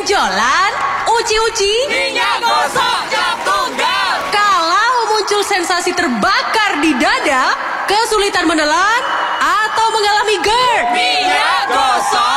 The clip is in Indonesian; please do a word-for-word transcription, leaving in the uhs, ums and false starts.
benjolan, uci-uci, minyak gosok cap tunggal. Kalau muncul sensasi terbakar di dada, kesulitan menelan, atau mengalami GERD, minyak gosok